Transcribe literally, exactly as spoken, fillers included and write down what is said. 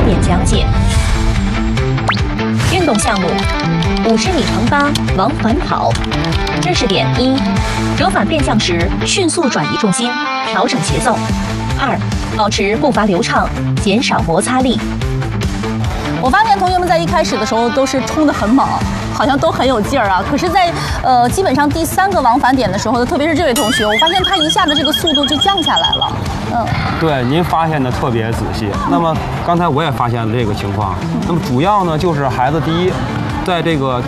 点讲解。运动项目：五十米乘八往返跑。知识点一：折返变向时，迅速转移重心，调整节奏。二、保持步伐流畅，减少摩擦力。 我发现同学们在一开始的时候都是冲得很猛，好像都很有劲儿啊。可是在，呃基本上第三个往返点的时候，特别是这位同学，我发现他一下子这个速度就降下来了。嗯， 对，您发现的特别仔细。那么刚才我也发现了这个情况。那么主要呢就是孩子第一，在这个